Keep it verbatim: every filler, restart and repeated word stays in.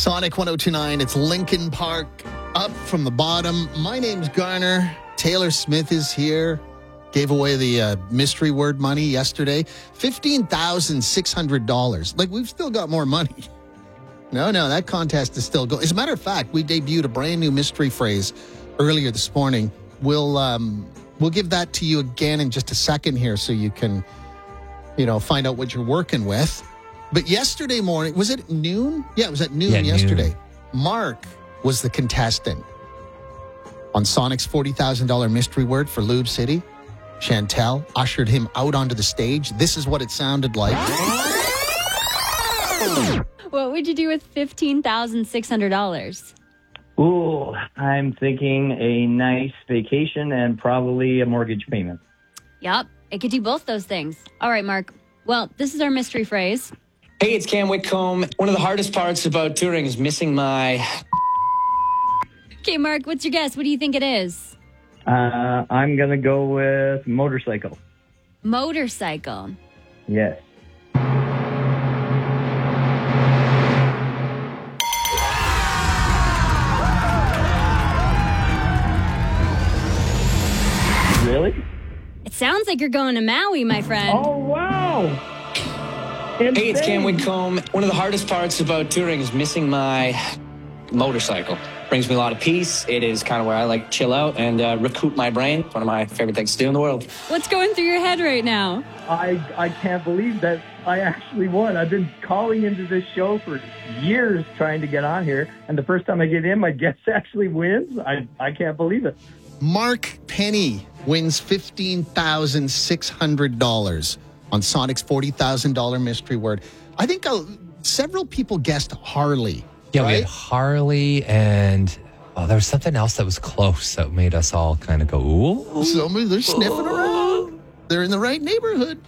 Sonic one oh two point nine, it's Linkin Park, up from the bottom. My name's Garner. Taylor Smith is here. Gave away the uh, mystery word money yesterday. fifteen thousand six hundred dollars. Like, we've still got more money. No, no, that contest is still going. As a matter of fact, we debuted a brand new mystery phrase earlier this morning. We'll um, we'll give that to you again in just a second here so you can, you know, find out what you're working with. But yesterday morning, was it noon? Yeah, it was at noon yeah, yesterday. Noon. Mark was the contestant on Sonic's forty thousand dollars mystery word for Lube City. Chantel ushered him out onto the stage. This is what it sounded like. What would you do with fifteen thousand six hundred dollars? Ooh, I'm thinking a nice vacation and probably a mortgage payment. Yep, it could do both those things. All right, Mark. Well, this is our mystery phrase. Hey, it's Cam Whitcomb. One of the hardest parts about touring is missing my... Okay, Mark, what's your guess? What do you think it is? Uh, I'm going to go with motorcycle. Motorcycle. Yes. Really? It sounds like you're going to Maui, my friend. Oh, wow. Hey, it's Cam Whitcomb. One of the hardest parts about touring is missing my motorcycle. Brings me a lot of peace. It is kind of where I like to chill out and uh, recoup my brain. One of my favorite things to do in the world. What's going through your head right now? I, I can't believe that I actually won. I've been calling into this show for years trying to get on here, and the first time I get in, my guest actually wins. I, I can't believe it. Mark Penny wins fifteen thousand six hundred dollars on Sonic's forty thousand dollars mystery word. I think uh, several people guessed Harley. Yeah, right? we had Harley and oh, there was something else that was close that made us all kind of go, ooh. Somebody, they're sniffing around. They're in the right neighborhood.